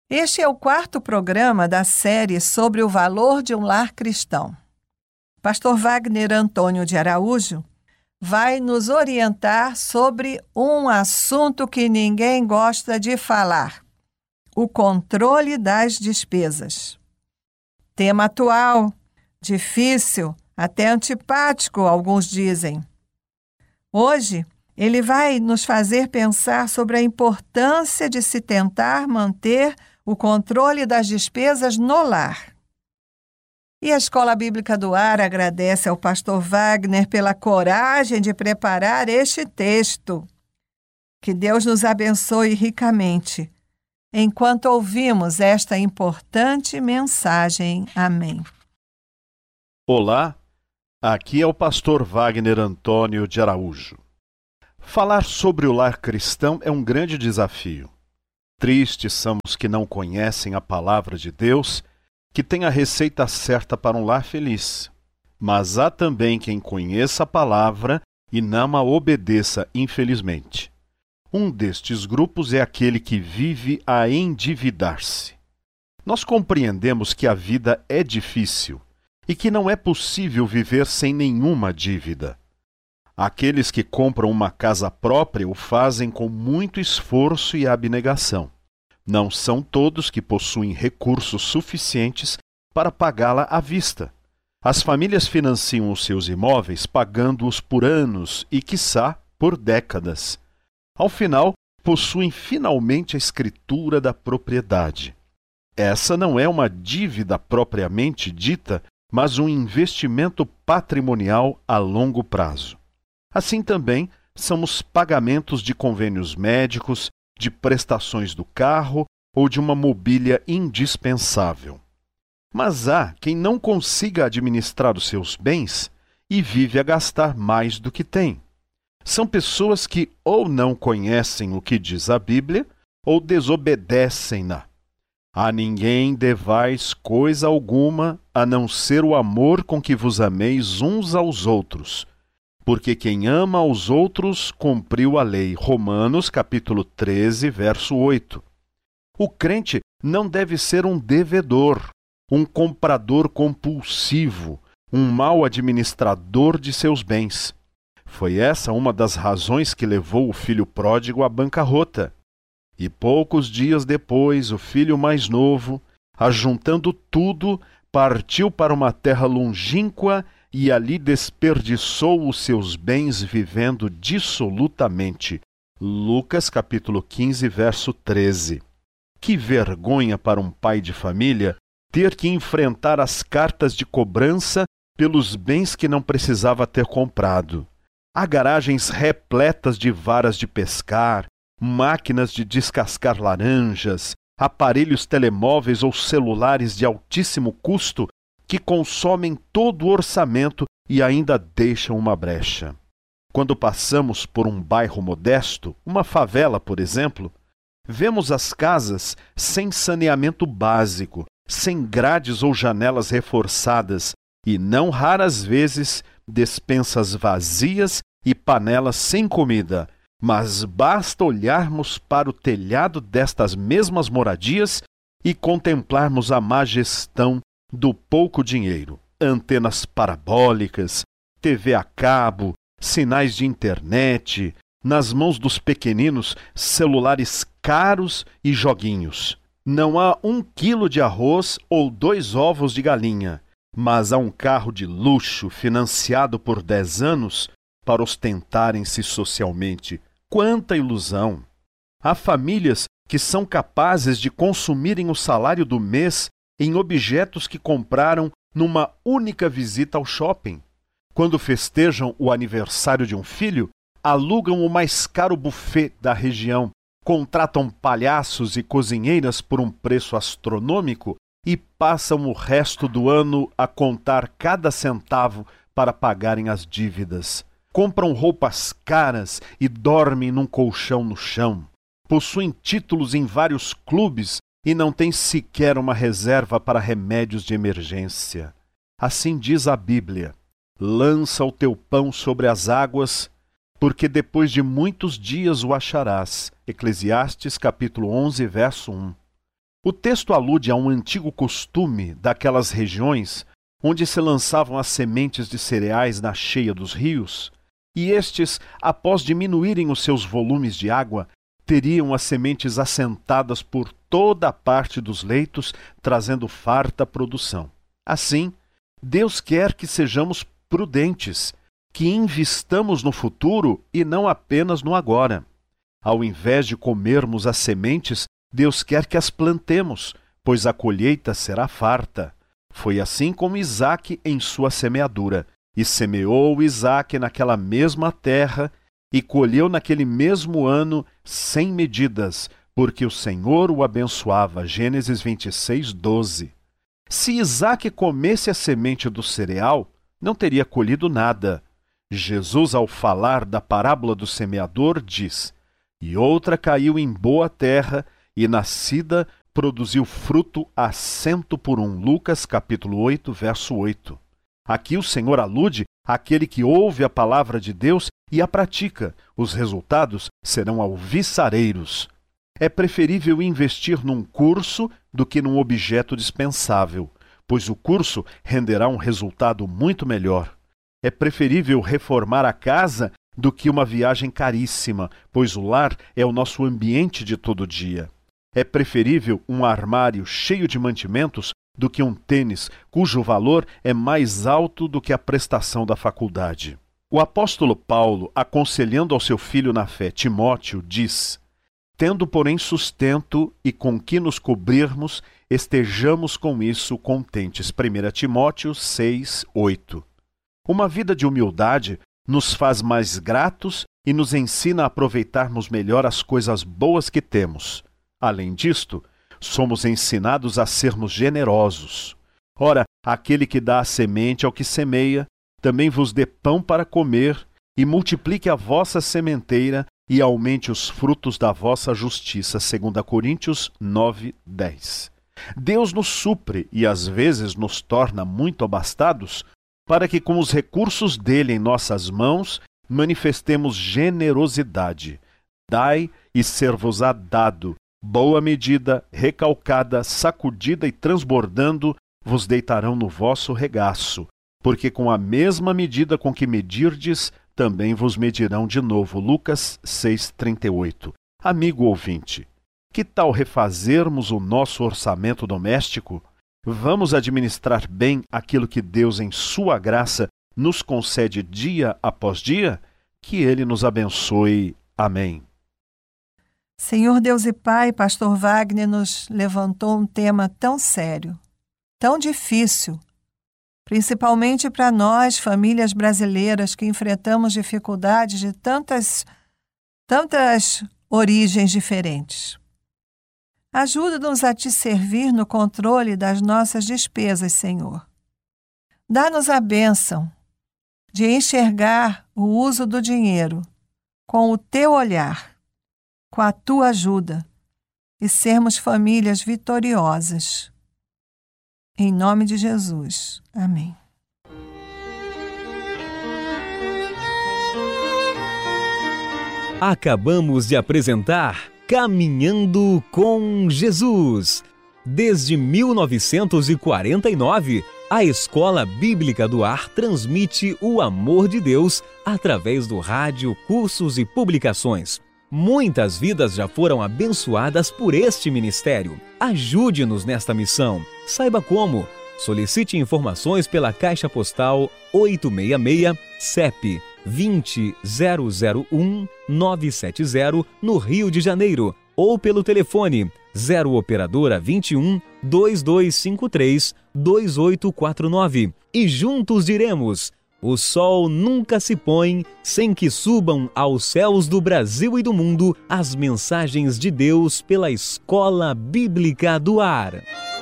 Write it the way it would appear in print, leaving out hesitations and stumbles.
Este é o quarto programa da série sobre o valor de um lar cristão. Pastor Wagner Antônio de Araújo vai nos orientar sobre um assunto que ninguém gosta de falar: o controle das despesas. Tema atual, difícil, até antipático, alguns dizem. Hoje, ele vai nos fazer pensar sobre a importância de se tentar manter o controle das despesas no lar. E a Escola Bíblica do Ar agradece ao pastor Wagner pela coragem de preparar este texto. Que Deus nos abençoe ricamente enquanto ouvimos esta importante mensagem. Amém. Olá, aqui é o pastor Wagner Antônio de Araújo. Falar sobre o lar cristão é um grande desafio. Tristes são os que não conhecem a palavra de Deus, que tem a receita certa para um lar feliz. Mas há também quem conheça a palavra e não a obedeça, infelizmente. Um destes grupos é aquele que vive a endividar-se. Nós compreendemos que a vida é difícil e que não é possível viver sem nenhuma dívida. Aqueles que compram uma casa própria o fazem com muito esforço e abnegação. Não são todos que possuem recursos suficientes para pagá-la à vista. As famílias financiam os seus imóveis pagando-os por anos e, quiçá, por décadas. Ao final, possuem finalmente a escritura da propriedade. Essa não é uma dívida propriamente dita, mas um investimento patrimonial a longo prazo. Assim também são os pagamentos de convênios médicos, de prestações do carro ou de uma mobília indispensável. Mas há quem não consiga administrar os seus bens e vive a gastar mais do que tem. São pessoas que ou não conhecem o que diz a Bíblia ou desobedecem-na. A ninguém devais coisa alguma, a não ser o amor com que vos ameis uns aos outros. Porque quem ama aos outros cumpriu a lei. Romanos, capítulo 13, verso 8. O crente não deve ser um devedor, um comprador compulsivo, um mau administrador de seus bens. Foi essa uma das razões que levou o filho pródigo à bancarrota. E poucos dias depois, o filho mais novo, ajuntando tudo, partiu para uma terra longínqua e ali desperdiçou os seus bens vivendo dissolutamente. Lucas capítulo 15, verso 13. Que vergonha para um pai de família ter que enfrentar as cartas de cobrança pelos bens que não precisava ter comprado. Há garagens repletas de varas de pescar, máquinas de descascar laranjas, aparelhos telemóveis ou celulares de altíssimo custo que consomem todo o orçamento e ainda deixam uma brecha. Quando passamos por um bairro modesto, uma favela, por exemplo, vemos as casas sem saneamento básico, sem grades ou janelas reforçadas e, não raras vezes, despensas vazias e panelas sem comida. Mas basta olharmos para o telhado destas mesmas moradias e contemplarmos a má gestão do pouco dinheiro. Antenas parabólicas, TV a cabo, sinais de internet, nas mãos dos pequeninos, celulares caros e joguinhos. Não há 1 quilo de arroz ou 2 ovos de galinha, mas há um carro de luxo financiado por 10 anos para ostentarem-se socialmente. Quanta ilusão! Há famílias que são capazes de consumirem o salário do mês em objetos que compraram numa única visita ao shopping. Quando festejam o aniversário de um filho, alugam o mais caro buffet da região, contratam palhaços e cozinheiras por um preço astronômico e passam o resto do ano a contar cada centavo para pagarem as dívidas. Compram roupas caras e dormem num colchão no chão. Possuem títulos em vários clubes e não têm sequer uma reserva para remédios de emergência. Assim diz a Bíblia: lança o teu pão sobre as águas, porque depois de muitos dias o acharás. Eclesiastes capítulo 11, verso 1. O texto alude a um antigo costume daquelas regiões onde se lançavam as sementes de cereais na cheia dos rios, e estes, após diminuírem os seus volumes de água, teriam as sementes assentadas por toda a parte dos leitos, trazendo farta produção. Assim, Deus quer que sejamos prudentes, que investamos no futuro e não apenas no agora. Ao invés de comermos as sementes, Deus quer que as plantemos, pois a colheita será farta. Foi assim como Isaque em sua semeadura. E semeou Isaque naquela mesma terra, e colheu naquele mesmo ano 100 medidas, porque o Senhor o abençoava. Gênesis 26, 12. Se Isaque comesse a semente do cereal, não teria colhido nada. Jesus, ao falar da parábola do semeador, diz: "E outra caiu em boa terra, e nascida produziu fruto a 100 por 1. Lucas capítulo 8, verso 8. Aqui o Senhor alude àquele que ouve a palavra de Deus e a pratica. Os resultados serão alviçareiros. É preferível investir num curso do que num objeto dispensável, pois o curso renderá um resultado muito melhor. É preferível reformar a casa do que uma viagem caríssima, pois o lar é o nosso ambiente de todo dia. É preferível um armário cheio de mantimentos do que um tênis cujo valor é mais alto do que a prestação da faculdade. O apóstolo Paulo, aconselhando ao seu filho na fé, Timóteo, diz: "Tendo, porém, sustento e com que nos cobrirmos, estejamos com isso contentes." 1 Timóteo 6, 8. Uma vida de humildade nos faz mais gratos e nos ensina a aproveitarmos melhor as coisas boas que temos. Além disto, somos ensinados a sermos generosos. Ora, aquele que dá a semente ao que semeia, também vos dê pão para comer, e multiplique a vossa sementeira, e aumente os frutos da vossa justiça. 2 Coríntios 9, 10. Deus nos supre e às vezes nos torna muito abastados, para que com os recursos dele em nossas mãos, manifestemos generosidade. Dai e ser-vos-á dado. Boa medida, recalcada, sacudida e transbordando, vos deitarão no vosso regaço, porque com a mesma medida com que medirdes, também vos medirão de novo. Lucas 6,38. Amigo ouvinte, que tal refazermos o nosso orçamento doméstico? Vamos administrar bem aquilo que Deus, em sua graça, nos concede dia após dia? Que Ele nos abençoe. Amém. Senhor Deus e Pai, Pastor Wagner nos levantou um tema tão sério, tão difícil, principalmente para nós, famílias brasileiras, que enfrentamos dificuldades de tantas origens diferentes. Ajuda-nos a Te servir no controle das nossas despesas, Senhor. Dá-nos a bênção de enxergar o uso do dinheiro com o Teu olhar, com a Tua ajuda, e sermos famílias vitoriosas. Em nome de Jesus. Amém. Acabamos de apresentar Caminhando com Jesus. Desde 1949, a Escola Bíblica do Ar transmite o amor de Deus através do rádio, cursos e publicações. Muitas vidas já foram abençoadas por este ministério. Ajude-nos nesta missão. Saiba como. Solicite informações pela Caixa Postal 866, CEP 20.001.970, no Rio de Janeiro, ou pelo telefone 0 Operadora 21 2253 2849. E juntos diremos: o sol nunca se põe sem que subam aos céus do Brasil e do mundo as mensagens de Deus pela Escola Bíblica do Ar.